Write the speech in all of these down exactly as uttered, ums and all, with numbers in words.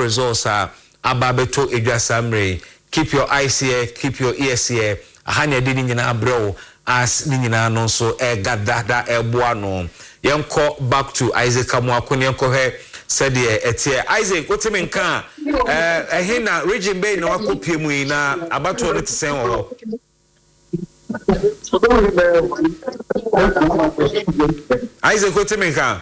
results are ababeto edwasamre. Keep your eyes here, keep your ears here. Ahanya di nyina bro as ni nyina no so e gadada e boa no. Yenko back to Isaac Amuako ne yenko he said e etie Isaac what me nka eh eh na region bay na wakopie mu na abato no tsen wo. Isaac what me nka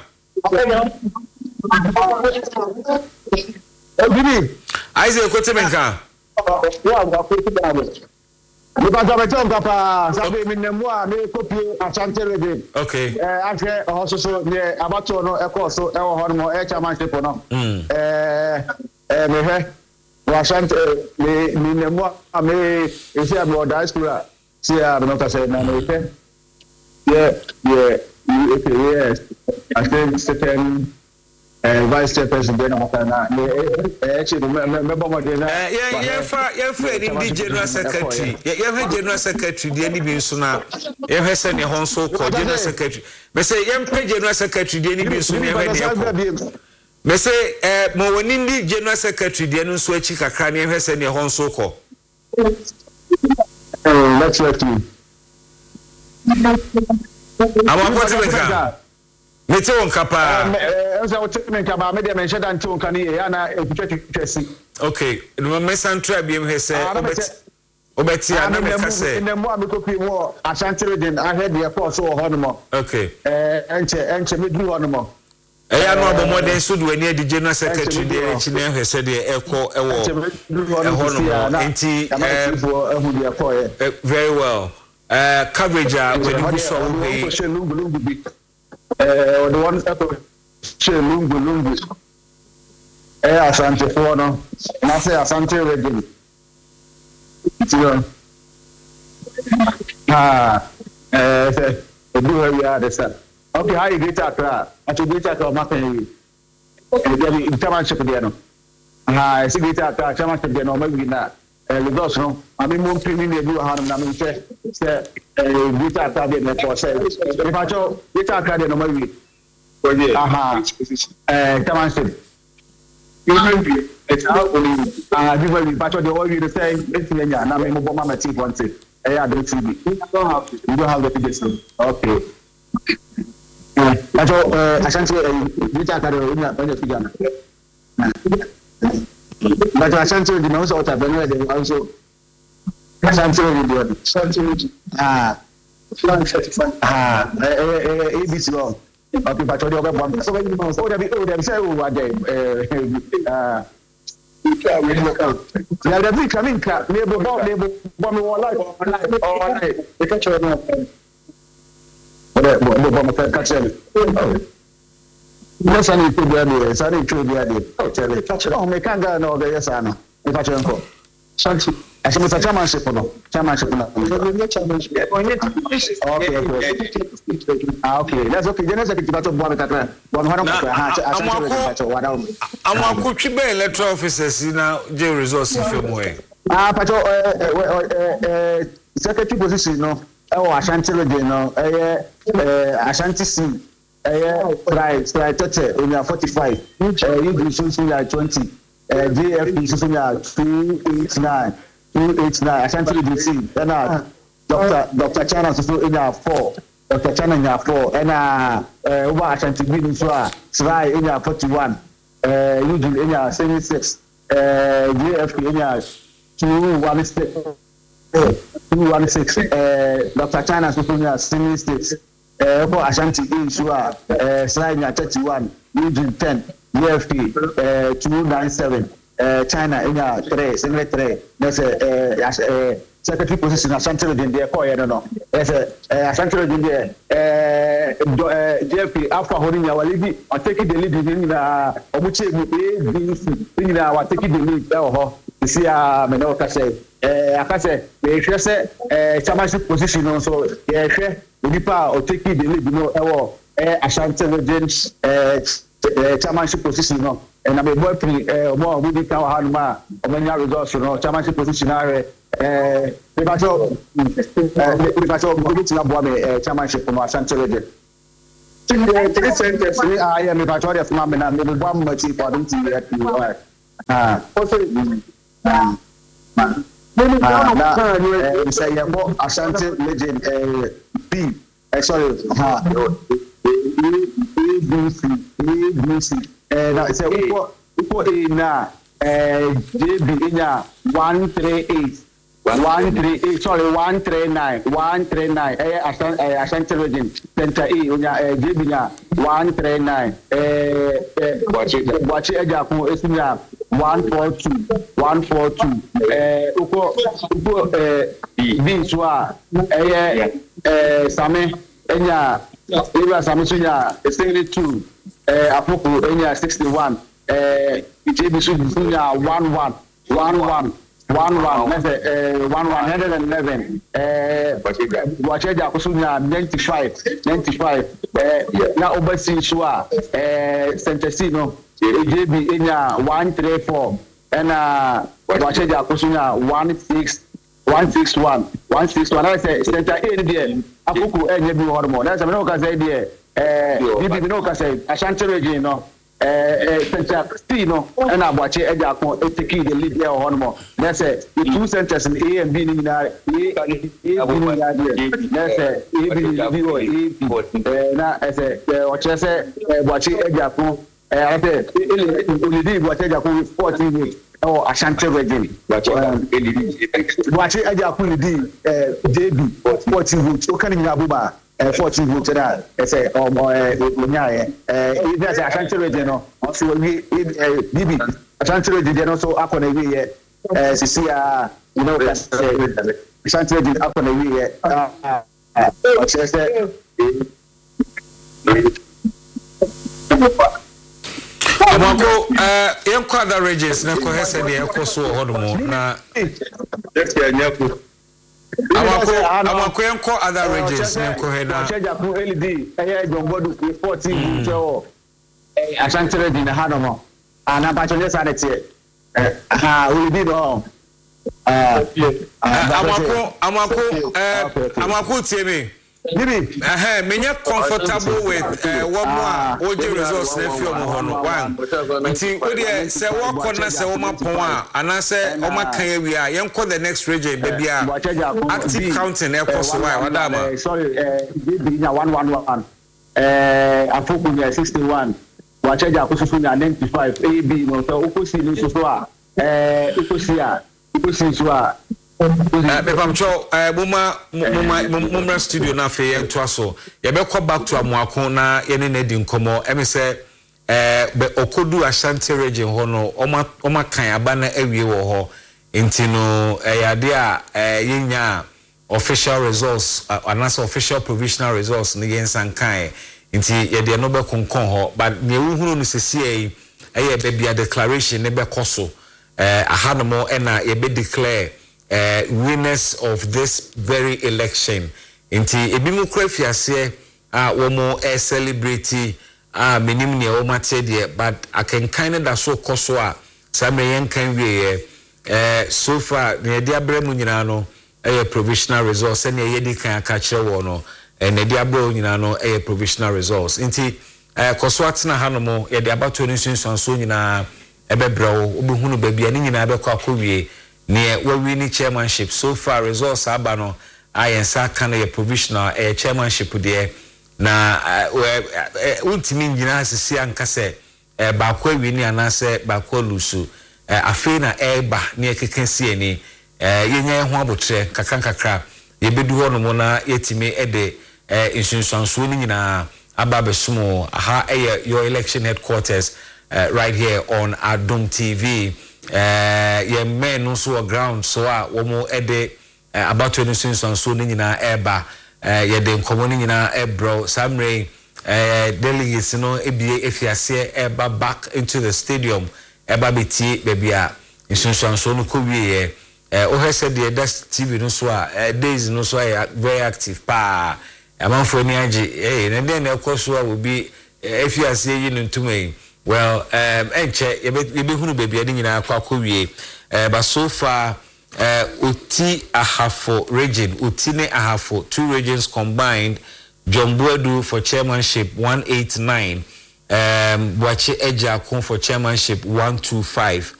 Isaac what me nka Yeah, I'm going to do you got to talk about something in the more, make copy a chanter. Okay. Actually, also, so yeah, about to know a course, so our home or a chairmanship or no. Eh, eh, Washant, me, me, more, I may, is here about diaspora. See, I'm not saying, no, yeah, yeah, yes, I think second. Vice Chairperson actually remember what they yeah yeah for yeah for the general secretary yeah yeah general secretary the any be so na yeah send your honso call general secretary me say yeah general secretary the any be so na me say eh mo woni ndi general secretary the no so achi kakra na yeah send your honso call oh let's let you I'm what to make Mete on kapa. Eh, so what me kapa me dey mention that nti on kan ya na etwetwe twesi. Okay, no me santra bi em he say obet obeti ana me ka say. Na mo amekopi mo Ashanti region ahead the course so ho no mo. Okay. Eh enche enche me du ho no mo. Eh ya no bo modern so do ani di general secretary dey echi na he say dey ekọ ewo. E ho no mo enti eh very well. Uh coverage uh when you so we eh the one that che lungu lungu eh Asante for no na say Asante region ah eh say do we are the sir okay how you get Accra at you get Accra mapen you eh the chairmanship there no ah see get Accra chairmanship there no maybe na eh Lagos no I mean mo primi na do ha na me say say eh get Accra there no for say if I cho get Accra there no maybe oh yeah aha eh chairmanship you it's how only ah give me but the all you say it's nya na me mo bo mama team one thing eh I don't see you don't have to you don't have the tickets okay eh that's all eh Ashanti get Accra in na on figure na but Ashanti the no so that they also Ashanti the Ashanti ah ah eh A B C long okay but the other one so when you know so they oh they say oh what they eh ah yeah the big coming car neighbor neighbor bomb one life all right they catch you now but the bomb catch you yes I need to be there so I need to be there oh tell it catch oh me can go no yes I know if I can go Shanti I should say chairmanship no chairmanship no chairmanship okay okay ah okay that's okay general secretary to board katra one one ha I'm I'm go twi be electoral officers na je resource femu e ah pacho eh secretary position no e o Ashanti region no eh Ashanti C eh try try tete in forty-five eh you so so twenty eh J F P so so two eighty-nine two eighty-nine Ashanti D C then Doctor Doctor Chana so in four Doctor Chana in four and uh over Ashanti B so try in forty-one eh you do in seventy-six eh J F P in two sixteen two sixteen eh Doctor Chana so in seventy-six eh for Ashanti in so eh slide in thirty-one region ten U F P eh two ninety-seven eh China in three seventy-three that's eh secretary position Ashanti region there ko no no that's eh Ashanti region there eh J F P after holding our lead or take the lead in na omuche mu A B C in na wa take the lead there ho see ah me no ka say eh aka say we hwe say eh chairmanship position no so ye hwe onipa o take the lead no ewo eh Ashanti region eh chairmanship position no and I'm a boy pre eh mo we be ka ha no ma o manya results no chairmanship position are eh we ba so we ba so we ti na bo me chairmanship no Ashanti region three sentence I am a majority of my men and we want much for them to ah also ah ah na say yebo Ashanti Legend eh B eh sorry ha A B C A B C eh na say uko uko A na eh J B inya one three eight one three eight sorry one three nine one three nine eh Ashanti eh Ashanti Legend center A unya eh J B nya one three nine eh eh Bwachi Bwachi Ejaku esunya one four two one four two eh uko uko eh B so a eh eh Same enya Eva Same sunya sixty two eh Apoko enya sixty-one eh J B sunya one one one one one one let's say uh, one one hundred eleven uh Bwachi Ejaku sunya ninety-five ninety-five eh na obasi so a eh center C no J B enya one three four and uh Bwachi Ejaku sunya one six one six one one six one I say center A there Apoko enye bi hormo that's me no ka say there eh bibi me no ka say Ashanti Region no eh center C no and Bwachi Ejaku take the lead there hormo that's say the two centers in A and B ni na A B ni na there that's say A B ni bi o eh na say o che say Bwachi Ejaku eh I say only Bwachi Ejaku fourteen weeks oh Ashanti Region Bwachi Ejaku lead eh J B fourteen votes o kan ni abuba eh fourteen votes that say oh eh onya eh even say Ashanti Region no so we eh B B Ashanti Region no so akona we eh sisia you know Ashanti Region akona we eh ah o say Amako eh yenko other regions na ko hese de ekoso ho no na Amako amako yenko other regions na ko he na Ejaku L D eh Jombodu fourteen jo eh Ashanti Region na ha no mo ana ba chole sa de tie eh ha we did no ah amako amako eh amako tie me Bibi eh menya comfortable with eh one more oje results na fi omo ho no one nti we dey say wo kona say wo mapon a ana say o makan awi a yenko the next region baby a active counting e koso why wada ma sorry eh Bibi nya one one one eh Apoko nya sixty-one Bwachi Ejaku susu nya ninety-five A B no so ukosi ni so a eh ukosi a ukosi so a eh be pam cho eh muma muma muma studio na fe yen to aso ye be ko back to Amuako na ye ne di nkomo e me say eh be okodu Ashanti Region ho no oma oma kan aba na awie wo ho enti no eh yade a eh yenya official results uh, anasa official provisional results ni yen sankan enti ye de no be konkon ho but ne wuhuru no sesie eh be bia declaration ne be koso eh ahanomo e na ye be declare Uh, winners of this very election. Inti ebimu kura fiase a womo e celebrate a menim ne o mate de but akenkan da so koso a same yen kan wie eh so far ne de abremu nyina no e provisional results ne ye di kan aka kire wo no e ne de abremu nyina no e provisional results. Inti eh koso atena hanomo ye de abato ne sunsun so nyina e bebrawo obehunu ba bia ne nyina be kwa akowie near we win chairmanship so far results abano ayensa kan ye provisional eh chairmanship there na untimi nyina asisi ankase eh ba kwa win anase ba kwa lusu eh afi na eba ne kekensi ani eh yenya ho abotre kakan kakra ye bedu ho no mo na yetimi ede eh insunsanso ni nyina aba besumo aha eh your election headquarters uh, right here on Adom T V. Uh, ye men no so ground so a wo mo ede uh, about twenty since so ni nyina eba uh, ye de nkomo ni nyina ebro samre uh, delegates no ebie efiase eba back into the stadium eba beti baby a since so no ko wie uh, o hese de das T V no so a uh, days no so a very active pa amanfo ni age eh na den na ekoso a obi efiase yi no ntumai. Well, um, enche yebe hunu baby adi nyina kwa kowie. Uh, but so far, uh, Uti Ahafo region, Uti ne Ahafo, two regions combined. Jomboedu for chairmanship one eighty-nine. Um, Bwachi Ejaku for chairmanship one twenty-five.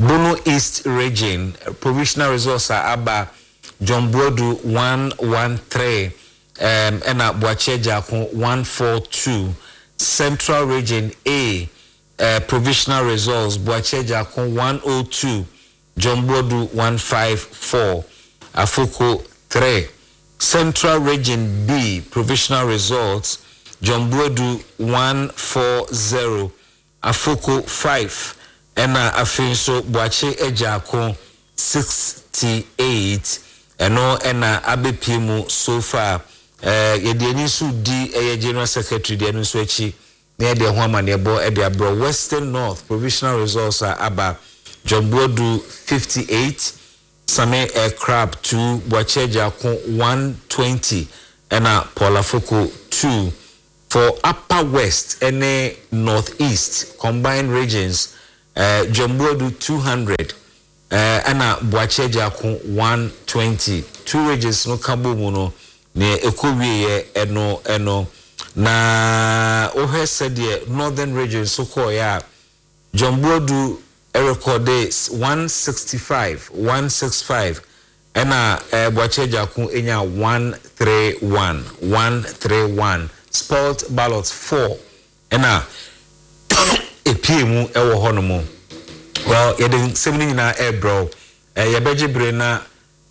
Bono East region provisional results are aba John Bodu one one three um ena Boache Jako one four two. Central region A uh, provisional results Boache Jako one oh two, John Bodu one five four, Afoko three. Central region B provisional results John Bodu one four zero, Afoko five. Ena afinso Boache Ejako sixty-eight. Eno ena abepimu so far. Eh yediani su di eh general secretary de anu so echi na de ho amane bo e de abro Western North provisional results are aba John Bodu fifty-eight, Same Aircraft two, Boache Jako one twenty, ena Paula Foko two. For Upper West and Northeast combined regions, uh, John Bodu two hundred, uh, ena Boache Jako one twenty. Two regions no kabo muno ne ekowie eno eno na ohe said northern region so call ya John Bodu recorded one sixty-five one sixty-five ena uh, Boache Jako enya one thirty-one one thirty-one. Sport ballots four ena epiemu ewo honomo. Well yedin semini na ebro eh yebeje bre na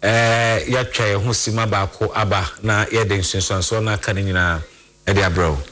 eh ya twa ho sima ba ko aba na yedin sunsun so na kan nyina e dia bro.